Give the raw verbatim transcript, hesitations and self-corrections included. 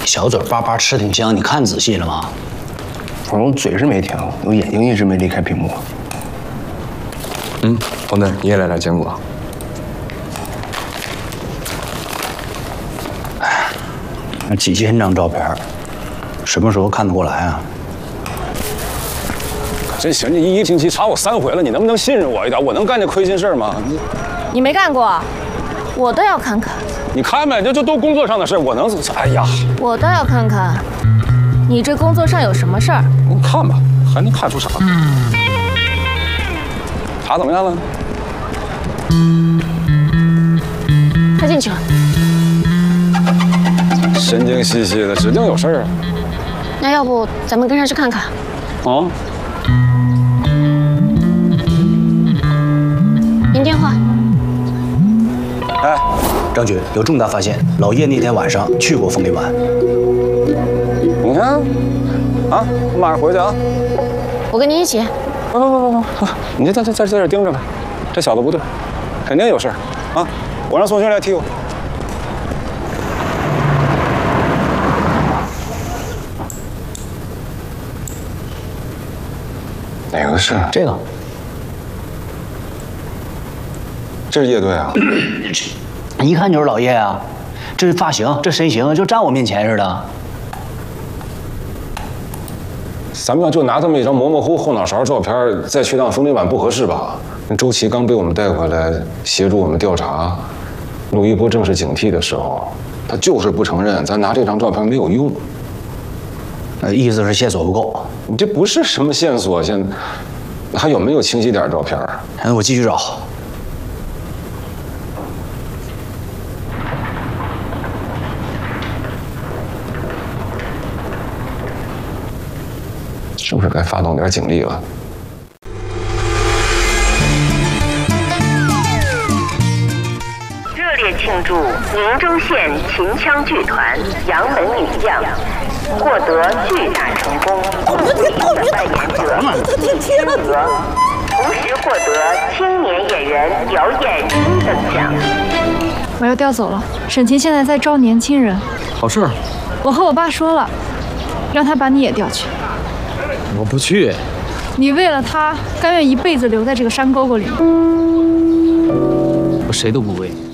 小嘴巴巴吃挺香，你看仔细了吗？ 我嘴是没停，我眼睛一直没离开屏幕。 嗯，红灯，你也来点坚果。 哎，那几千张照片，什么时候看得过来啊？ 真行，你一个星期查我三回了，你能不能信任我一点？我能干这亏心事吗？你你没干过，我倒要看看。 你看呗，这这都工作上的事，我能？哎呀， 我倒要看看，你这工作上有什么事儿？ 你看吧，还能看出啥？查怎么样了？ 快进去了。 神经兮兮的，指定有事儿啊。 那要不咱们跟上去看看？ 啊？ 您电话。 哎，张局有重大发现，老叶那天晚上去过枫林晚。 你看，啊，我马上回去啊。 我跟您一起。 不不不不不，你就在在在在这盯着呗，这小子不对，肯定有事儿啊！我让宋兄来替我。哪个是这个？ 这是叶队啊！ 一看就是老叶啊！这发型，这身形，就站我面前似的。 咱们要就拿这么一张模模糊糊后脑勺照片，再去趟枫林晚不合适吧？那周琦刚被我们带回来协助我们调查，陆一波正是警惕的时候，他就是不承认，咱拿这张照片没有用。 呃，意思是线索不够。 你这不是什么线索，现在还有没有清晰点的照片？ 那我继续找。 是不是该发动点警力了？ 热烈庆祝宁州县秦腔剧团杨门女将获得巨大成功，最优的扮演者金天鹅，同时获得青年演员表演金等奖。 我要调走了，沈清现在在招年轻人。 好事。 我和我爸说了，让他把你也调去。 我不去。 你为了他，甘愿一辈子留在这个山沟沟里吗？ 我谁都不为。